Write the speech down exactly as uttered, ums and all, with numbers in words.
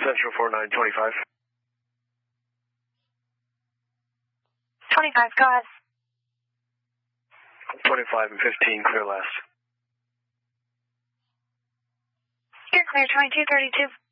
Central four nine twenty-five. twenty-five, go ahead. twenty-five and fifteen, clear last. You're clear, twenty-two thirty-two.